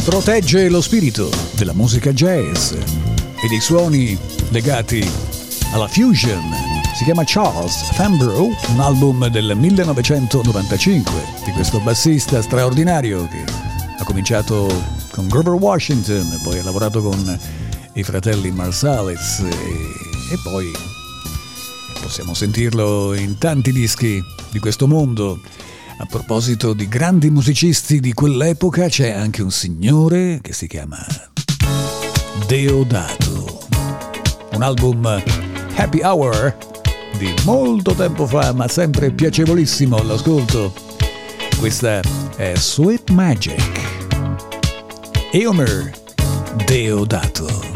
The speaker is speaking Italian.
protegge lo spirito della musica jazz e dei suoni legati alla fusion. Si chiama Charles Fambrough, un album del 1995 di questo bassista straordinario che ha cominciato con Grover Washington, poi ha lavorato con i fratelli Marsalis e poi possiamo sentirlo in tanti dischi di questo mondo. A proposito di grandi musicisti di quell'epoca, c'è anche un signore che si chiama Deodato. Un album Happy Hour di molto tempo fa, ma sempre piacevolissimo all'ascolto. Questa è Sweet Magic. Eomer Deodato.